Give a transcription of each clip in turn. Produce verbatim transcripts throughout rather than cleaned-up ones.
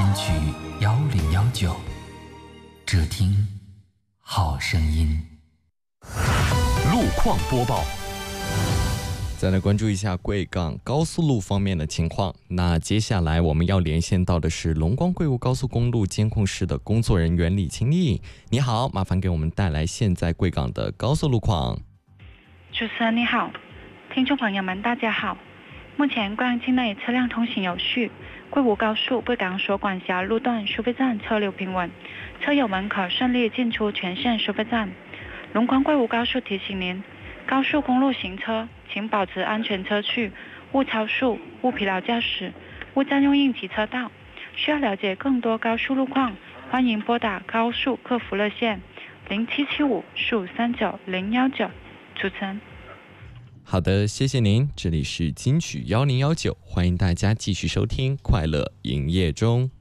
曲幺零幺九，只听好声音。 路况播报。 再来关注一下贵港高速路方面的情况。那接下来我们要连线到的是龙光贵物高速公路监控室的工作人员李清丽。你好，麻烦给我们带来现在贵港的高速路况。 主持人你好，听众朋友们大家好。目前贵港境内车辆通行有序，贵武高速贵港所管辖路段收费站车流平稳，车友们可顺利进出全线收费站。龙光贵武高速提醒您，高速公路行车请保持安全车距，勿超速，勿疲劳驾驶，勿占用应急车道。需要了解更多高速路况，欢迎拨打高速客服热线零七七五四五三九零幺九。主持人。 好的，谢谢您。这里是金曲幺零幺九，欢迎大家继续收听快乐营业中。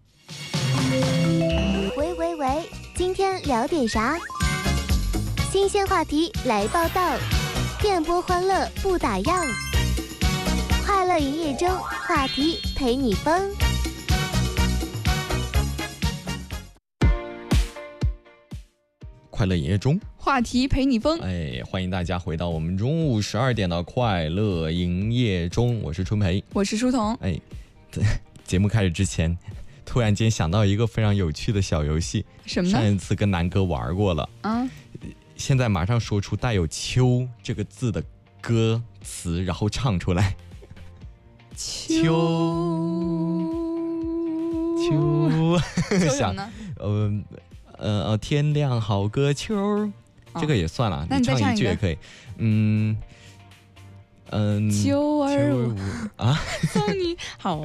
喂喂喂，今天聊点啥？新鲜话题来报道，电波欢乐不打烊。快乐营业中，话题陪你疯。 快乐营业中， 话题陪你疯。 哎，欢迎大家回到我们中午十二点的快乐营业中，我是春培， 我是舒彤。 哎，节目开始之前，突然间想到一个非常有趣的小游戏。 什么呢？ 上一次跟南哥玩过了。 啊。 现在马上说出带有秋这个字的歌词，然后唱出来。 秋秋秋什么呢？ 呃呃天亮好个秋、哦、这个也算了，你唱一句也可以。嗯嗯， 秋儿啊， 送你好。